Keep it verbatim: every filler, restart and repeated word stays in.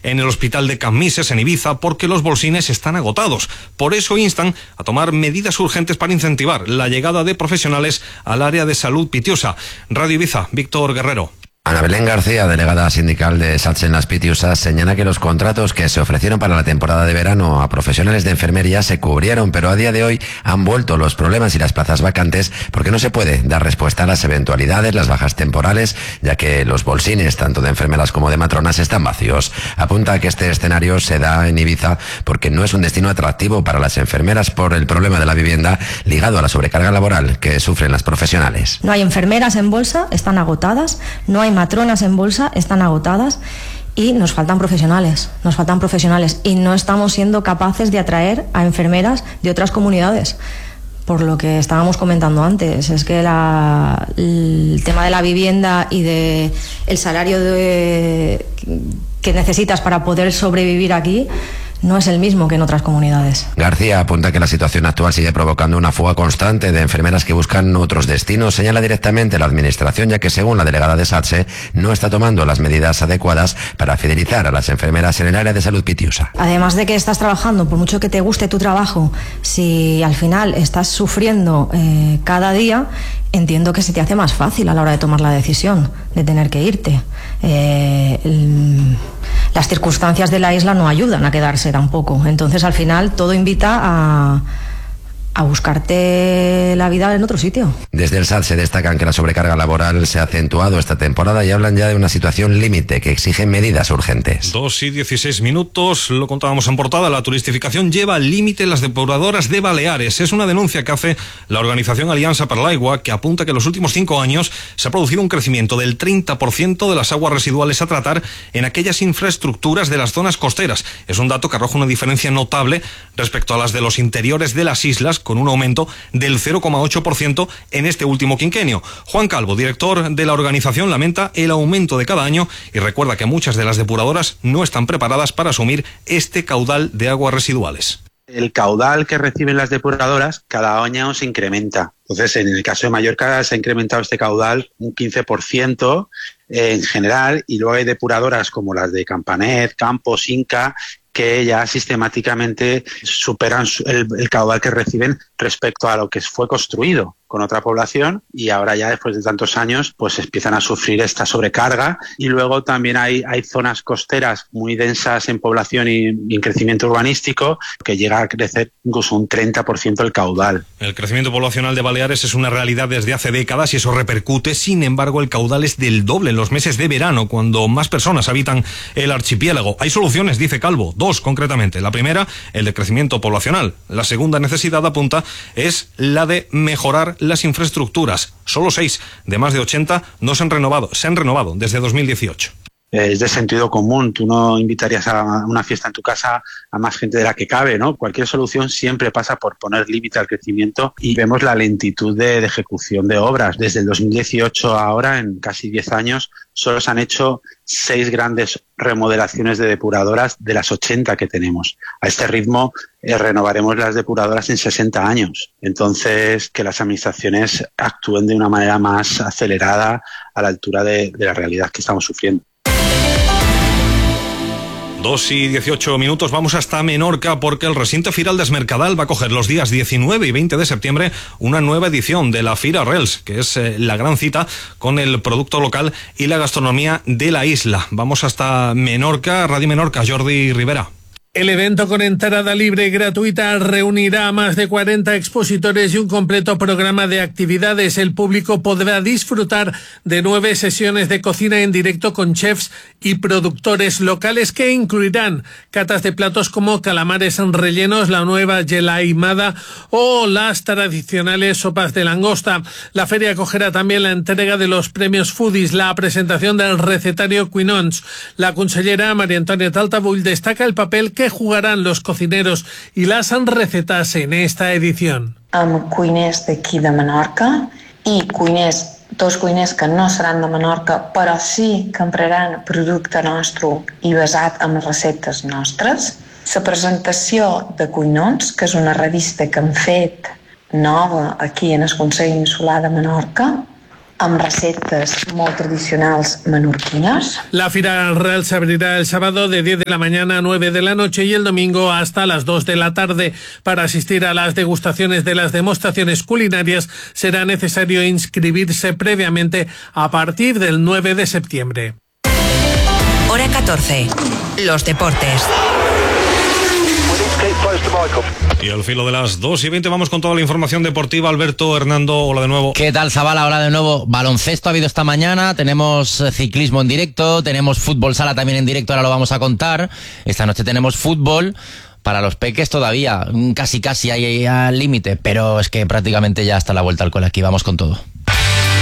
en el hospital de Cammises, en Ibiza, porque los bolsines están agotados. Por eso instan a tomar medidas urgentes para incentivar la llegada de profesionales al área de salud Pitiusa. Radio Ibiza, Víctor Guerrero. Ana Belén García, delegada sindical de SATSE en las Pitiusas, señala que los contratos que se ofrecieron para la temporada de verano a profesionales de enfermería se cubrieron, pero a día de hoy han vuelto los problemas y las plazas vacantes porque no se puede dar respuesta a las eventualidades, las bajas temporales, ya que los bolsines, tanto de enfermeras como de matronas, están vacíos. Apunta que este escenario se da en Ibiza porque no es un destino atractivo para las enfermeras por el problema de la vivienda ligado a la sobrecarga laboral que sufren las profesionales. No hay enfermeras en bolsa, están agotadas, no hay matronas en bolsa, están agotadas y nos faltan profesionales, nos faltan profesionales y no estamos siendo capaces de atraer a enfermeras de otras comunidades. Por lo que estábamos comentando antes, es que la, el tema de la vivienda y de el salario de, que necesitas para poder sobrevivir aquí no es el mismo que en otras comunidades. García apunta que la situación actual sigue provocando una fuga constante de enfermeras que buscan otros destinos. Señala directamente la administración, ya que según la delegada de SATSE no está tomando las medidas adecuadas para fidelizar a las enfermeras en el área de salud Pitiusa. Además de que estás trabajando, por mucho que te guste tu trabajo, si al final estás sufriendo eh, cada día, entiendo que se te hace más fácil a la hora de tomar la decisión de tener que irte. Eh, el, las circunstancias de la isla no ayudan a quedarse tampoco. Entonces, al final, todo invita a, a buscarte la vida en otro sitio. Desde el SATSE destacan que la sobrecarga laboral se ha acentuado esta temporada y hablan ya de una situación límite que exige medidas urgentes. Dos y dieciséis minutos, lo contábamos en portada, la turistificación lleva al límite las depuradoras de Baleares. Es una denuncia que hace la organización Alianza per l'Aigua, que apunta que en los últimos cinco años se ha producido un crecimiento del treinta por ciento de las aguas residuales a tratar en aquellas infraestructuras de las zonas costeras. Es un dato que arroja una diferencia notable respecto a las de los interiores de las islas, con un aumento del cero coma ocho por ciento en este último quinquenio. Juan Calvo, director de la organización, lamenta el aumento de cada año y recuerda que muchas de las depuradoras no están preparadas para asumir este caudal de aguas residuales. El caudal que reciben las depuradoras cada año se incrementa. Entonces, en el caso de Mallorca se ha incrementado este caudal un quince por ciento en general, y luego hay depuradoras como las de Campanet, Campos, Inca, que ya sistemáticamente superan el, el caudal que reciben respecto a lo que fue construido con otra población, y ahora ya después de tantos años pues empiezan a sufrir esta sobrecarga. Y luego también hay, hay zonas costeras muy densas en población y, y en crecimiento urbanístico que llega a crecer incluso un treinta por ciento el caudal. El crecimiento poblacional de Baleares es una realidad desde hace décadas y eso repercute. Sin embargo, el caudal es del doble en los meses de verano, cuando más personas habitan el archipiélago. Hay soluciones, dice Calvo, dos concretamente. La primera, el de crecimiento poblacional. La segunda necesidad, apunta, es la de mejorar las infraestructuras. Solo seis de más de ochenta no se han renovado, se han renovado desde dos mil dieciocho. Es de sentido común, tú no invitarías a una fiesta en tu casa a más gente de la que cabe, ¿no? Cualquier solución siempre pasa por poner límite al crecimiento, y vemos la lentitud de, de ejecución de obras. Desde el dos mil dieciocho a ahora, en casi diez años, solo se han hecho seis grandes remodelaciones de depuradoras de las ochenta que tenemos. A este ritmo eh, renovaremos las depuradoras en sesenta años. Entonces, que las administraciones actúen de una manera más acelerada, a la altura de, de la realidad que estamos sufriendo. Dos y dieciocho minutos, vamos hasta Menorca porque el recinto Firal des Mercadal va a coger los días diecinueve y veinte de septiembre una nueva edición de la Fira Arrels, que es eh, la gran cita con el producto local y la gastronomía de la isla. Vamos hasta Menorca, Radio Menorca, Jordi Rivera. El evento, con entrada libre y gratuita, reunirá a más de cuarenta expositores y un completo programa de actividades. El público podrá disfrutar de nueve sesiones de cocina en directo con chefs y productores locales que incluirán catas de platos como calamares rellenos, la nueva yelaimada o las tradicionales sopas de langosta. La feria acogerá también la entrega de los premios Foodies, la presentación del recetario Cuinons. La consellera María Antònia Taltabull destaca el papel que jugarán los cocineros y las recetas en esta edición. Amb cuiners d'aquí de Menorca i cuiners, dos cuiners que no seran de Menorca, però sí que empraran producte nostre i basat en receptes nostres. La presentació de Cuinons, que és una revista que hem fet nova aquí en el Consell Insular de Menorca, amb receptes molt tradicionals menorquines. La Fira Real se abrirá el sábado de diez de la mañana a nueve de la noche y el domingo hasta las dos de la tarde. Para asistir a las degustaciones de las demostraciones culinarias será necesario inscribirse previamente a partir del nueve de septiembre. Hora catorce. Los deportes. Y al filo de las dos y veinte vamos con toda la información deportiva. Alberto, Hernando, hola de nuevo. ¿Qué tal, Zabala? Hola de nuevo. Baloncesto ha habido esta mañana, tenemos ciclismo en directo, tenemos fútbol sala también en directo, ahora lo vamos a contar. Esta noche tenemos fútbol. Para los peques todavía, casi casi hay al límite, pero es que prácticamente ya está la vuelta al cole. Aquí vamos con todo.